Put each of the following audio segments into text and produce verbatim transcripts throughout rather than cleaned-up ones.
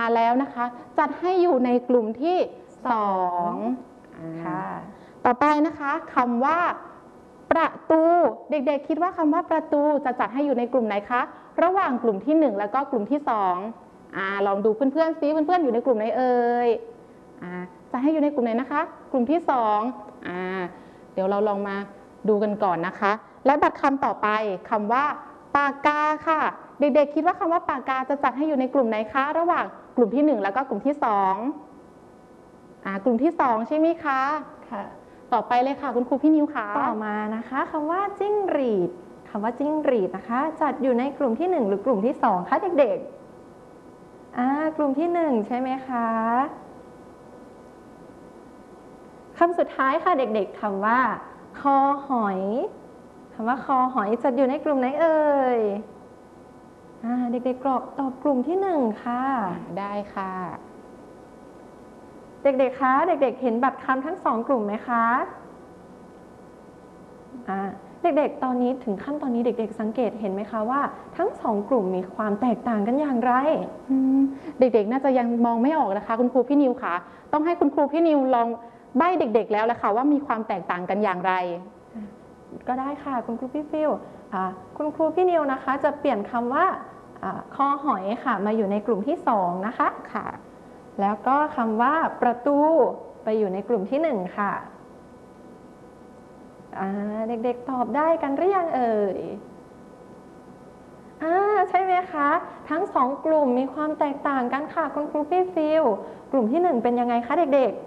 แล้วนะคะจัดให้อยู่ในกลุ่มที่สองค่ะต่อไปนะคะคำว่าประตูเด็กๆคิดว่าคำว่าประตูจะจัดให้อยู่ในกลุ่มไหนคะระหว่างกลุ่มที่หนึ่งแล้วก็กลุ่มที่สองอ่าลองดูเพื่อนๆซิเพื่อนๆอยู่ในกลุ่มไหนเอ่ยอ่าจะให้อยู่ในกลุ่มไหนนะคะกลุ่มที่สองอ่าเดี๋ยวเราลองมาดูกันก่อนนะคะและบัตรคำต่อไปคำว่าปากกาค่ะเด็กๆคิดว่าคำว่าปากกาจะจัดให้อยู่ในกลุ่มไหนคะระหว่างกลุ่มที่หนึ่งแล้วก็กลุ่มที่สองอ่ากลุ่มที่สองใช่ไหมคะค่ะต่อไปเลยค่ะคุณครูพี่นิวค่ะต่อมานะคะคำว่าจิ้งหรีดคำว่าจิ้งหรีดนะคะจัดอยู่ในกลุ่มที่หนึ่งหรือกลุ่มที่สองคะเด็กๆอ่ากลุ่มที่หนึ่งใช่ไหมคะคำสุดท้ายค่ะเด็กๆคำว่าคอหอยคำว่าคอหอยจัดอยู่ในกลุ่มไหนเอ่ยอ่าเด็กๆกรอบตอบกลุ่มที่หนึ่งค่ะได้ค่ะเด็กๆคะเด็กๆเห็นบัตรคำทั้งสองกลุ่มไหมคะอ่าเด็กๆตอนนี้ถึงขั้นตอนนี้เด็กๆสังเกตเห็นไหมคะว่าทั้งสองกลุ่มมีความแตกต่างกันอย่างไรเด็กๆน่าจะยังมองไม่ออกนะคะคุณครูพี่นิวค่ะต้องให้คุณครูพี่นิวลองใบ้เด็กๆแล้วแหละค่ะว่ามีความแตกต่างกันอย่างไรก็ได้ค่ะคุณครูพี่ฟิวคุณครูพี่นิวนะคะจะเปลี่ยนคำว่าคอหอยค่ะมาอยู่ในกลุ่มที่สองนะคะค่ะแล้วก็คำว่าประตูไปอยู่ในกลุ่มที่หนึ่งค่ะเด็กๆตอบได้กันหรือยังเอ่ยใช่ไหมคะทั้งสองกลุ่มมีความแตกต่างกันค่ะคุณครูพี่ฟิวกลุ่มที่หนึ่งเป็นยังไงคะเด็ก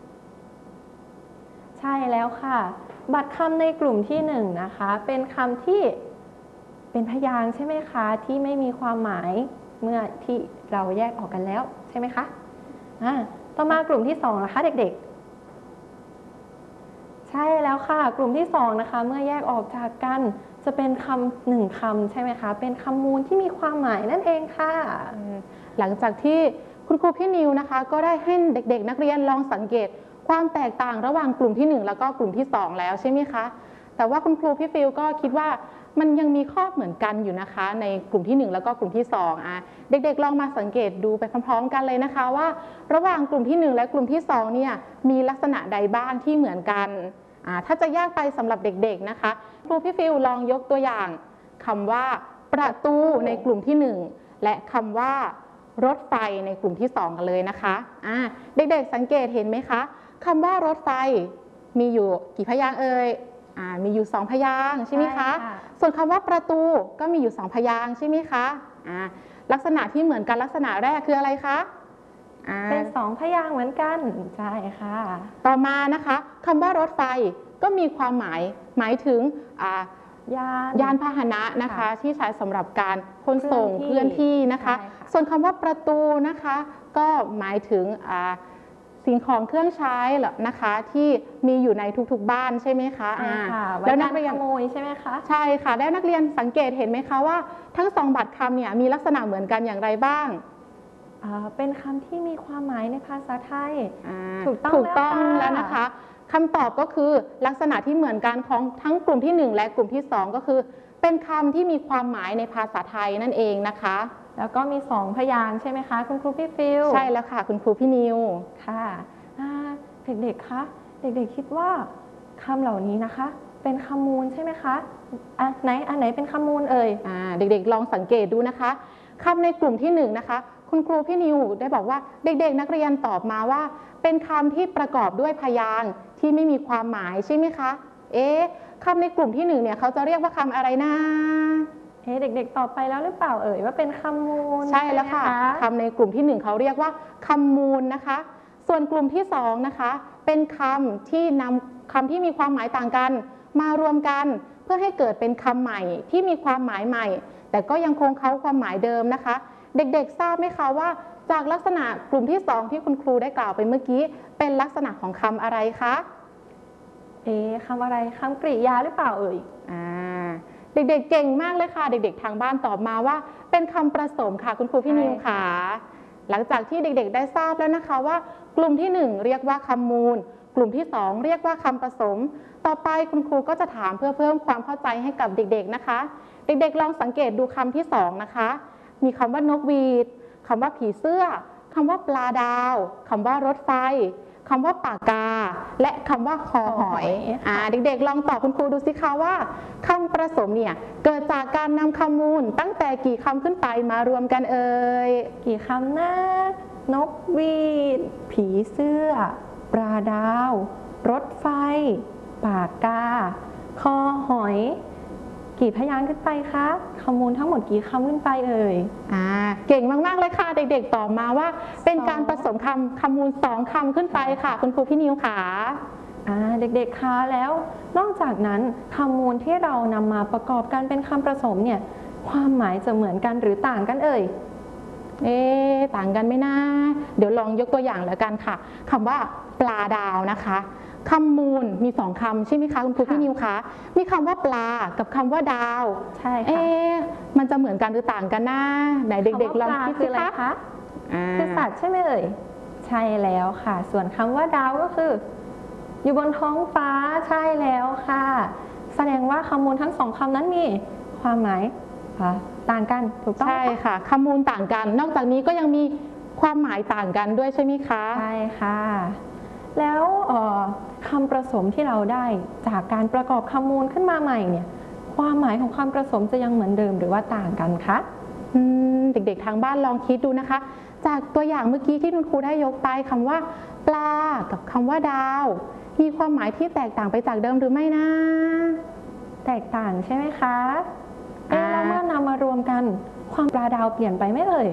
ๆใช่แล้วค่ะบัตรคำในกลุ่มที่หนึ่งนะคะเป็นคำที่เป็นพยางค์ใช่ไหมคะที่ไม่มีความหมายเมื่อที่เราแยกออกกันแล้วใช่ไหมคะต่อมากลุ่มที่สองนะคะเด็กๆใช่แล้วค่ะกลุ่มที่สองนะคะเมื่อแยกออกจากกันจะเป็นคำหนึ่งคำใช่ไหมคะเป็นคำมูลที่มีความหมายนั่นเองค่ะหลังจากที่คุณครูพี่นิวนะคะก็ได้ให้เด็กๆนักเรียนลองสังเกตความแตกต่างระหว่างกลุ่มที่หนึ่งแล้วก็กลุ่มที่สองแล้วใช่ไหมคะแต่ว่าคุณครูพี่ฟิลก็คิดว่ามันยังมีข้อเหมือนกันอยู่นะคะในกลุ่มที่หนึ่งแล้วก็กลุ่มที่สองอ่ะเด็กๆลองมาสังเกตดูไปพร้อมๆกันเลยนะคะว่าระหว่างกลุ่มที่หนึ่งและกลุ่มที่สองเนี่ยมีลักษณะใดบ้างที่เหมือนกันอ่าถ้าจะยากไปสำหรับเด็กๆนะคะครูพี่ฟิลลองยกตัวอย่างคำว่าประตูในกลุ่มที่หนึ่งและคำว่ารถไฟในกลุ่มที่สองกันเลยนะคะอ่าเด็กๆสังเกตเห็นไหมคะคำว่ารถไฟมีอยู่กี่พยางค์เอ่ยมีอยู่สองพยางค์ใช่ไหมคะส่วนคำว่าประตูก็มีอยู่สองพยางค์ใช่ไหมคะลักษณะที่เหมือนกันลักษณะแรกคืออะไรคะเป็นสองพยางค์เหมือนกันใช่ค่ะต่อมานะคะคำว่ารถไฟก็มีความหมายหมายถึงยานยานพาหนะนะคะที่ใช้สำหรับการขนส่งเคลื่อนที่นะคะส่วนคำว่าประตูนะคะก็หมายถึงสิ่งของเครื่องใช้นะคะที่มีอยู่ในทุกๆบ้านใช่ไหมคะใช่ค่ะแล้วนักเรียนขโมยใช่ไหมคะใช่ค่ะแล้วนักเรียนสังเกตเห็นไหมคะว่าทั้งสองบัตรคำเนี่ยมีลักษณะเหมือนกันอย่างไรบ้างเป็นคำที่มีความหมายในภาษาไทยถูกต้องถูกต้องแล้วนะคะคำตอบก็คือลักษณะที่เหมือนกันของทั้งกลุ่มที่หนึ่งและกลุ่มที่สองก็คือเป็นคำที่มีความหมายในภาษาไทยนั่นเองนะคะแล้วก็มีสองพยางค์ใช่ไหมคะคุณครูพี่ฟิลใช่แล้วค่ะคุณครูพี่นิวค่ะเด็กๆคะเด็กๆคิดว่าคำเหล่านี้นะคะเป็นคำมูลใช่ไหมคะอ่ะไหนอันไหนเป็นคำมูลเอ่ยอ่าเด็กๆลองสังเกตดูนะคะคำในกลุ่มที่หนึ่งนะคะคุณครูพี่นิวได้บอกว่าเด็กๆนักเรียนตอบมาว่าเป็นคำที่ประกอบด้วยพยางค์ที่ไม่มีความหมายใช่ไหมคะเอ๊ะคำในกลุ่มที่หนึ่งเนี่ยเขาจะเรียกว่าคำอะไรนะเอ๊ะเด็กๆตอบไปแล้วหรือเปล่าเอ่ยว่าเป็นคำมูลใช่แล้วค่ะคำในกลุ่มที่หนึ่งเขาเรียกว่าคำมูลนะคะส่วนกลุ่มที่สองนะคะเป็นคำที่นำคำที่มีความหมายต่างกันมารวมกันเพื่อให้เกิดเป็นคำใหม่ที่มีความหมายใหม่แต่ก็ยังคงเขาความหมายเดิมนะคะเด็กๆทราบไหมคะว่าจากลักษณะกลุ่มที่สองที่คุณครูได้กล่าวไปเมื่อกี้เป็นลักษณะของคำอะไรคะเอ๊ะคำอะไรคำกริยาหรือเปล่าเอ่ยอ่าเด็กๆเก่งมากเลยค่ะเด็กๆทางบ้านตอบมาว่าเป็นคำผสมค่ะคุณครูพี่นิวค่ะหลังจากที่เด็กๆได้ทราบแล้วนะคะว่ากลุ่มที่หนึ่งเรียกว่าคำมูลกลุ่มที่สองเรียกว่าคำผสมต่อไปคุณครูก็จะถามเพื่อเพิ่มความเข้าใจให้กับเด็กๆนะคะเด็กๆลองสังเกตดูคำที่สองนะคะมีคำว่านกหวีดคำว่าผีเสื้อคำว่าปลาดาวคำว่ารถไฟคำว่าปากกาและคำว่าคอหอยอ่าเด็กๆลองตอบคุณครูดูสิคะว่าคำผสมเนี่ยเกิดจากการนำคำมูลตั้งแต่กี่คำขึ้นไปมารวมกันเอ่ยกี่คำนะนกหวีดผีเสื้อปลาดาวรถไฟปากกาคอหอยกี่พยางค์ขึ้นไปคะคำมูลทั้งหมดกี่คำขึ้นไปเอ่ยอ่าเก่งมากๆเลยค่ะเด็กๆตอบมาว่าเป็นการผสมคำคำมูลสองคำขึ้นไปค่ะคุณครูพี่นิวค่ะอ่าเด็กๆคะแล้วนอกจากนั้นคำมูลที่เรานำมาประกอบกันเป็นคำผสมเนี่ยความหมายจะเหมือนกันหรือต่างกันเอ่ยเอ๊ะต่างกันไหมนะเดี๋ยวลองยกตัวอย่างแล้วกันค่ะคำว่าปลาดาวนะคะคำมูลมีสองคำใช่ไหมคะคุณครูพี่นิวคะมีคำว่าปลากับคำว่าดาวใช่ค่ะเอ๊ะมันจะเหมือนกันหรือต่างกันนะไหนเด็กๆลองคิดสิคะคือสัตว์ใช่ไหมเอ่ยใช่แล้วค่ะส่วนคำว่าดาวก็คืออยู่บนท้องฟ้าใช่แล้วค่ะแสดงว่าคำมูลทั้งสองคำนั้นมีความหมายต่างกันถูกต้องใช่ค่ะคำมูลต่างกันนอกจากนี้ก็ยังมีความหมายต่างกันด้วยใช่ไหมคะใช่ค่ะแล้วคำผสมที่เราได้จากการประกอบคำมูลขึ้นมาใหม่เนี่ยความหมายของคำผสมจะยังเหมือนเดิมหรือว่าต่างกันคะเด็กๆทางบ้านลองคิดดูนะคะจากตัวอย่างเมื่อกี้ที่คุณครูได้ยกไปคำว่าปลากับคำว่าดาวมีความหมายที่แตกต่างไปจากเดิมหรือไม่นะแตกต่างใช่ไหมคะแล้วเมื่อนำมารวมกันความปลาดาวเปลี่ยนไปไหมเอ่ย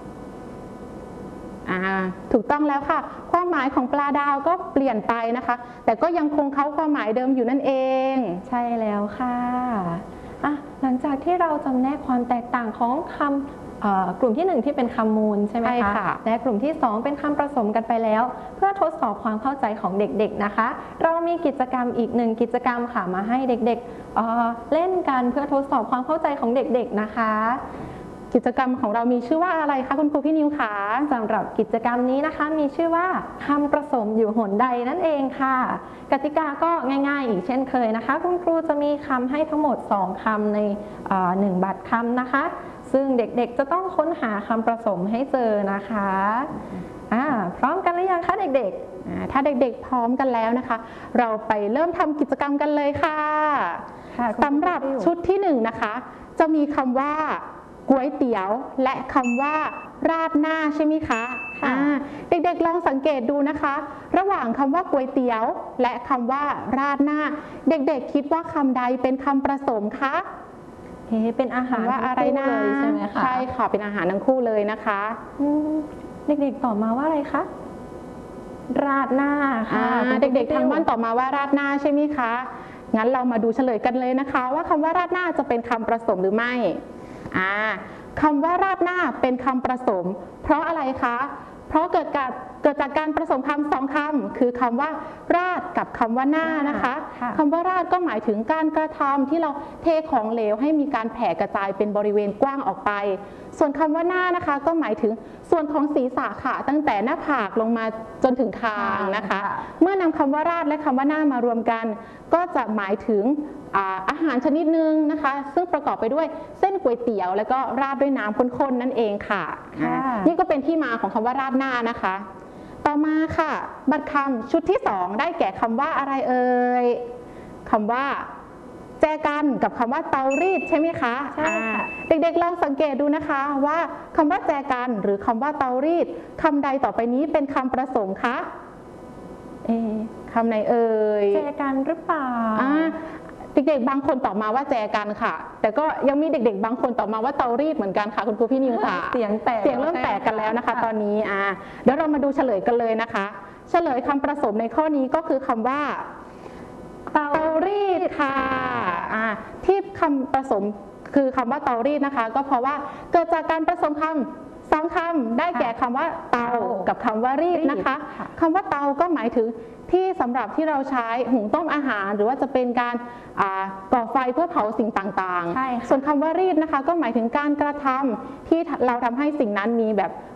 อ่าถูกต้องแล้วค่ะความหมายของปลาดาวก็เปลี่ยนไปนะคะแต่ก็ยังคงเขาความหมายเดิมอยู่นั่นเองใช่แล้วค่ะอ่ะหลังจากที่เราจำแนกความแตกต่างของคำกลุ่มที่หนึ่งที่เป็นคำมูลใช่ไหมคะและกลุ่มที่สองเป็นคำผสมกันไปแล้วเพื่อทดสอบความเข้าใจของเด็กๆนะคะเรามีกิจกรรมอีกหนึ่งกิจกรรมค่ะมาให้เด็กๆ เอ่อ เล่นกันเพื่อทดสอบความเข้าใจของเด็กๆนะคะกิจกรรมของเรามีชื่อว่าอะไรคะคุณครูพี่นิวคะสำหรับกิจกรรมนี้นะคะมีชื่อว่าคำผสมอยู่หนใดนั่นเองค่ะกติกาก็ง่ายๆอีกเช่นเคยนะคะคุณครูจะมีคำให้ทั้งหมดสองคำในหนึ่งบัตรคำนะคะซึ่งเด็กๆจะต้องค้นหาคำผสมให้เจอนะคะอ่าพร้อมกันหรือยังคะเด็กๆถ้าเด็กๆพร้อมกันแล้วนะคะเราไปเริ่มทำกิจกรรมกันเลยค่ะสำหรับชุดที่หนึ่งนะคะจะมีคำว่าก๋วยเตี๋ยวและคำว่าราดหน้าใช่ไหมคะเด็กๆลองสังเกตดูนะคะระหว่างคำว่าก๋วยเตี๋ยวและคำว่าราดหน้าเด็กๆคิดว่าคำใดเป็นคำผสมคะเป็นอาหารว่าอะไรนะใช่ไหมคะใช่ค่ะเป็นอาหารทั้งคู่เลยนะคะเด็กๆตอบมาว่าอะไรคะราดหน้าค่ะเด็กๆทางบ้านตอบมาว่าราดหน้าใช่ไหมคะงั้นเรามาดูเฉลยกันเลยนะคะว่าคำว่าราดหน้าจะเป็นคำผสมหรือไม่คำว่าราดหน้าเป็นคำผสมเพราะอะไรคะเพราะเกิดจากเกิดจากการผสมคำสองคำคือคำว่าราดกับคำว่าหน้านะคะคำว่าราดก็หมายถึงการกระทำที่เราเทของเหลวให้มีการแผ่กระจายเป็นบริเวณกว้างออกไปส่วนคำว่าหน้านะคะก็หมายถึงส่วนของศีรษะค่ะตั้งแต่หน้าผากลงมาจนถึงคางนะคะเมื่อนำคำว่าราดและคำว่าหน้ามารวมกันก็จะหมายถึงอาหารชนิดหนึ่งนะคะซึ่งประกอบไปด้วยเส้นก๋วยเตี๋ยวแล้วก็ราดด้วยน้ำข้นๆนั่นเองค่ะนี่ก็เป็นที่มาของคำว่าราดหน้านะคะต่อมาค่ะบัตรคำชุดที่สองได้แก่คำว่าอะไรเอ่ยคำว่าแจกันกับคำว่าเตารีดใช่ไหมคะใช่ค่ะเด็กๆลองสังเกตดูนะคะว่าคำว่าแจกันหรือคำว่าเตารีดคำใดต่อไปนี้เป็นคำผสมคะเอคำไหนเอ่ยแจกันหรือเปล่าเด็กๆบางคนตอบมาว่าแจกันค่ะแต่ก็ยังมีเด็กๆบางคนตอบมาว่าเตารีดเหมือนกันค่ะคุณครูพี่นิวค่ะเสียงแตกเสียงเริ่มแตกกันแล้วนะคะตอนนี้อ่าเดี๋ยวเรามาดูเฉลยกันเลยนะคะเฉลยคำผสมในข้อนี้ก็คือคำว่าเตารีดค่ะอ่าที่คำผสมคือคำว่าเตารีดนะคะก็เพราะว่าเกิดจากการผสมคำสองคำได้แก่คำว่าเตากับคำว่ารีดนะคะคำว่าเตาก็หมายถึงที่สำหรับที่เราใช้หุงต้มอาหารหรือว่าจะเป็นการก่อไฟเพื่อเผาสิ่งต่างๆส่วนคำว่ารีดนะคะก็หมายถึงการกระทำที่เราทำให้สิ่งนั้นมีแบบ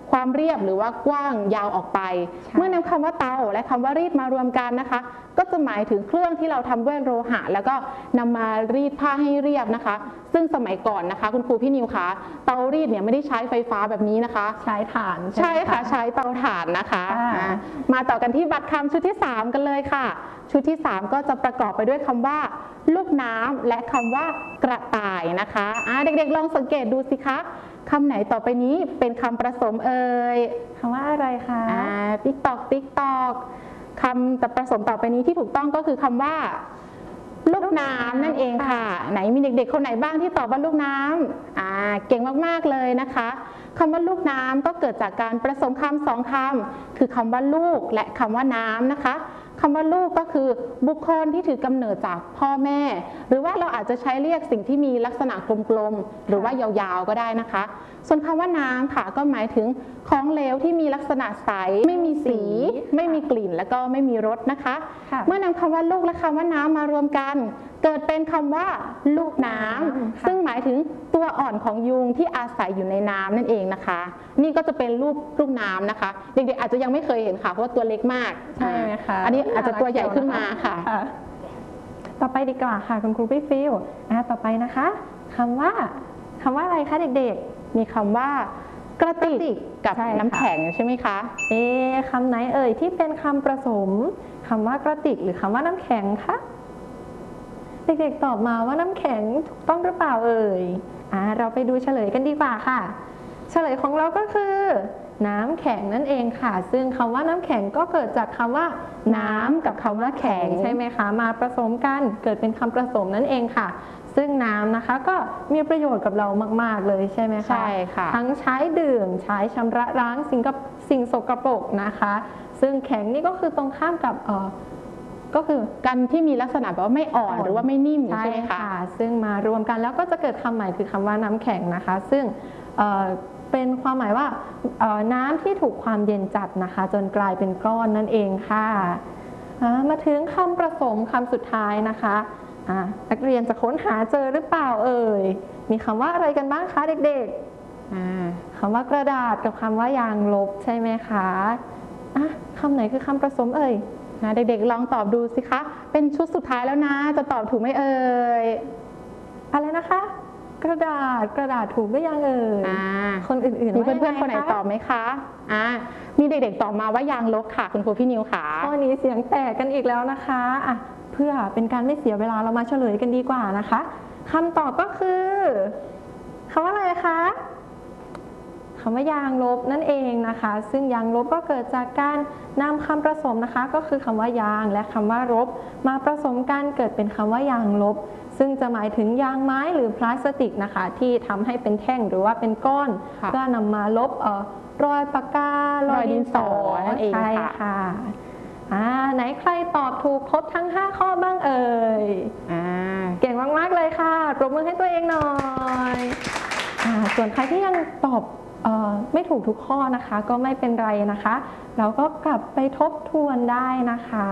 ความเรียบหรือว่ากว้างยาวออกไปเมื่อนำคำว่าเตาและคำว่ารีดมารวมกันนะคะก็จะหมายถึงเครื่องที่เราทำด้วยโลหะแล้วก็นำมารีดผ้าให้เรียบนะคะซึ่งสมัยก่อนนะคะคุณครูพี่นิวคะเตารีดเนี่ยไม่ได้ใช้ไฟฟ้าแบบนี้นะคะใช้ถ่านใช่ค่ะใช้เตาถ่านนะคะมาต่อกันที่บัตรคำชุดที่สามกันเลยค่ะชุดที่สามก็จะประกอบไปด้วยคำว่าลูกน้ำและคำว่ากระต่ายนะคะะเด็กๆลองสังเกตดูสิคะคำไหนต่อไปนี้เป็นคำผสมเอ่ยคำว่าอะไรคะติ๊กตอกติ๊กตอกคำแต่ผสมต่อไปนี้ที่ถูกต้องก็คือคำว่าลูกน้ำนั่นเองค่ะไหนมีเด็กๆคนไหนบ้างที่ตอบว่าลูกน้ำอ่าเก่งมากๆเลยนะคะคำว่าลูกน้ำก็เกิดจากการผสมคำสองคำคือคำว่าลูกและคำว่าน้ำนะคะคำว่าลูกก็คือบุคคลที่ถือกำเนิดจากพ่อแม่หรือว่าเราอาจจะใช้เรียกสิ่งที่มีลักษณะกลมๆหรือว่ายาวๆก็ได้นะคะส่วนคำว่าน้ำค่ะก็หมายถึงของเหลวที่มีลักษณะใสไม่มีสีไม่มีกลิ่นและก็ไม่มีรสนะคะเมื่อนำคำว่าลูกและคำว่าน้ำมารวมกันเกิดเป็นคำว่าลูกน้ำซึ่งหมายถึงตัวอ่อนของยุงที่อาศัยอยู่ในน้ำนั่นเองนะคะนี่ก็จะเป็นรูปลูกน้ำนะคะเด็กๆอาจจะยังไม่เคยเห็นค่ะเพราะว่าตัวเล็กมากใช่ไหมคะอันนี้อาจจะตัวใหญ่ขึ้นมาค่ะต่อไปดีกว่าค่ะคุณครูพี่ฟิลต่อไปนะคะคำว่าคำว่าอะไรคะเด็กๆมีคำว่ากระติกกับน้ำแข็งใช่ไหมคะเอ๊ะคำไหนเอ่ยที่เป็นคำผสมคำว่ากระติกหรือคำว่าน้ำแข็งคะเด็กๆตอบมาว่าน้ำแข็งถูกต้องหรือเปล่าเอ่ยอ่าเราไปดูเฉลยกันดีกว่าค่ะเฉลยของเราก็คือน้ำแข็งนั่นเองค่ะซึ่งคำว่าน้ำแข็งก็เกิดจากคำว่าน้ำกับคำว่าแข็งใช่ไหมคะมาผสมกันเกิดเป็นคำผสมนั่นเองค่ะซึ่งน้ำนะคะก็มีประโยชน์กับเรามากๆเลยใช่ไหมคะใช่ค่ะทั้งใช้ดื่มใช้ชำระล้างสิ่งกับสิ่งสกปรกนะคะซึ่งแข็งนี่ก็คือตรงข้ามกับเอ่อก็คือกันที่มีลักษณะแบบว่าไม่อ่อนหรือว่าไม่นิ่มใช่ไหมคะซึ่งมารวมกันแล้วก็จะเกิดคำใหม่คือคำว่าน้ำแข็งนะคะซึ่งเป็นความหมายว่าน้ำที่ถูกความเย็นจัดนะคะจนกลายเป็นก้อนนั่นเองค่ะมาถึงคำผสมคำสุดท้ายนะคะนักเรียนจะค้นหาเจอหรือเปล่าเอ่ยมีคำว่าอะไรกันบ้างคะเด็กๆคำว่ากระดาษกับคำว่ายางลบใช่ไหมคะคำไหนคือคำผสมเอ่ยนะเด็กๆลองตอบดูสิคะเป็นชุดสุดท้ายแล้วนะจะตอบถูกไหมเอ่ยอะไรนะคะกระดาษกระดาษถูกหรือยังเอ่ยคนอื่นๆมีเพื่อนๆคนไหนตอบไหมคะอ่ามีเด็กๆตอบมาว่ายางลบค่ะคุณครูพี่นิวค่ะข้อนี้เสียงแตกกันอีกแล้วนะคะอ่ะเพื่อเป็นการไม่เสียเวลาเรามาเฉลยกันดีกว่านะคะคำตอบก็คือคำว่าอะไรคะคำว่ายางลบนั่นเองนะคะซึ่งยางลบก็เกิดจากการนำคำผสมนะคะก็คือคำว่ายางและคำว่าลบมาผสมกันเกิดเป็นคำว่ายางลบซึ่งจะหมายถึงยางไม้หรือพลาสติกนะคะที่ทำให้เป็นแท่งหรือว่าเป็นก้อนเพื่อนำมาลบเอ่อรอยปากการอยดินสอนั่นเองใช่ค่ะอ่าไหนใครตอบถูกครบทั้งห้าข้อบ้างเอ่ยอ่าเก่งมากๆเลยค่ะปรบมือให้ตัวเองหน่อยอ่าส่วนใครที่ยังตอบไม่ถูกทุกข้อนะคะก็ไม่เป็นไรนะคะเราก็กลับไปทบทวนได้นะคะ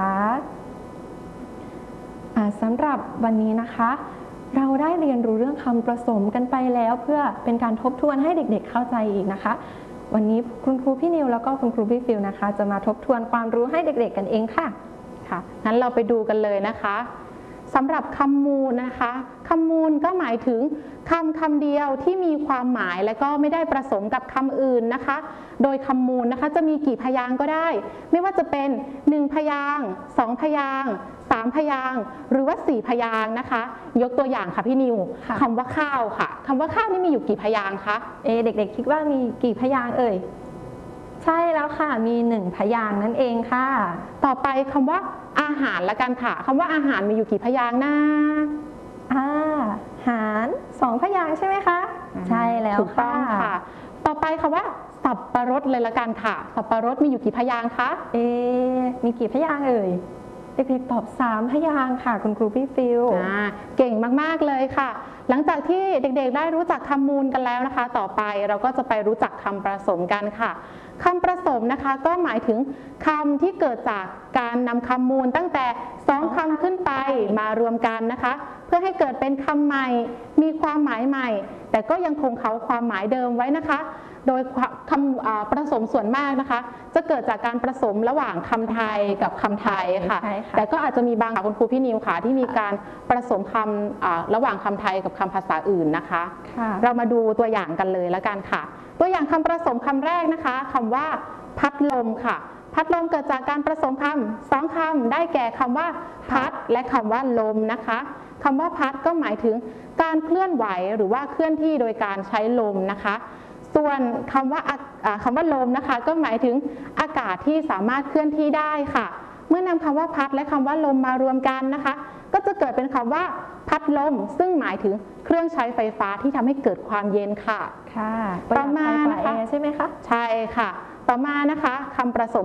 สำหรับวันนี้นะคะเราได้เรียนรู้เรื่องคำผสมกันไปแล้วเพื่อเป็นการทบทวนให้เด็กๆเข้าใจอีกนะคะวันนี้คุณครูพี่นิวแล้วก็คุณครูพี่ฟิลนะคะจะมาทบทวนความรู้ให้เด็กๆกันเองค่ะค่ะงั้นเราไปดูกันเลยนะคะสำหรับคำมูลนะคะคำมูลก็หมายถึงคำคำเดียวที่มีความหมายและก็ไม่ได้ผสมกับคำอื่นนะคะโดยคำมูลนะคะจะมีกี่พยางค์ก็ได้ไม่ว่าจะเป็นหนึ่งพยางค์สองพยางค์สามพยางค์หรือว่าสี่พยางค์นะคะยกตัวอย่างค่ะพี่นิวคำว่าข้าวค่ะคำว่าข้าวนี่มีอยู่กี่พยางค์คะเอเด็กๆคิดว่ามีกี่พยางค์เอ่ยใช่แล้วค่ะมีหนึ่งพยางค์นั่นเองค่ะต่อไปคำว่าอาหารละกันค่ะคำว่าอาหารมีอยู่กี่พยางค์นะอาหารสองพยางค์ใช่ไหมคะใช่แล้วถูกต้องค่ะต่อไปคำว่าสับปะรดเลยละกันค่ะสับปะรดมีอยู่กี่พยางค์คะเอมีกี่พยางค์เอ่ยเด็กๆตอบสามพยางค์ค่ะคุณครูพี่ฟิลเก่งมากๆเลยค่ะหลังจากที่เด็กๆได้รู้จักคำมูลกันแล้วนะคะต่อไปเราก็จะไปรู้จักคำผสมกันค่ะคำผสมนะคะก็หมายถึงคำที่เกิดจากการนำคำมูลตั้งแต่สองคำขึ้นไปมารวมกันนะคะเพื่อให้เกิดเป็นคำใหม่มีความหมายใหม่แต่ก็ยังคงเขาความหมายเดิมไว้นะคะโดยคำอ่าผสมส่วนมากนะคะ จะเกิดจากการผสมระหว่างคำไทยกับคำไทยค่ะใช่ค่ะแต่ก็อาจจะมีบางคุณครูพี่นิวค่ะที่มีการผสมคำอ่าระหว่างคำไทยกับคำภาษาอื่นนะคะค่ะเรามาดูตัวอย่างกันเลยแล้วกันค่ะ ตัวอย่างคำผสมคำแรกนะคะคำว่าพัดลมค่ะ พัดลมเกิดจากการผสมคำสองคำได้แก่คำว่าพัดและคำว่าลมนะคะคำว่าพัดก็หมายถึงการเคลื่อนไหวหรือว่าเคลื่อนที่โดยการใช้ลมนะคะ ส่วนคำว่าอ่าคำว่าลมนะคะก็หมายถึงอากาศที่สามารถเคลื่อนที่ได้ค่ะ เมื่อนำคำว่าพัดและคำว่าลมมารวมกันนะคะ ก็จะเกิดเป็นคำว่าพัดลมซึ่งหมายถึงเครื่องใช้ไฟฟ้าที่ทำให้เกิดความเย็นค่ะค่ะต่อมานะคะใช่ไหมคะใช่ค่ะ ต่อมานะคะคำผสม